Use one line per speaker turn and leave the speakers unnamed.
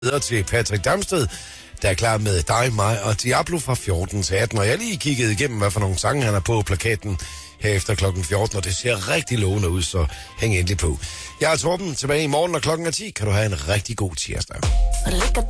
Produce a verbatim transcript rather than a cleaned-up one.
videre til Patrick Damsted, der er klar med dig, mig og Diablo fra fjorten til atten. Og jeg lige kiggede igennem, hvad for nogle sange han er på plakaten her efter klokken fjorten, og det ser rigtig lovende ud, så hæng endelig på. Jeg er Torben, tilbage i morgen, og klokken er ti. Kan du have en rigtig god tirsdag.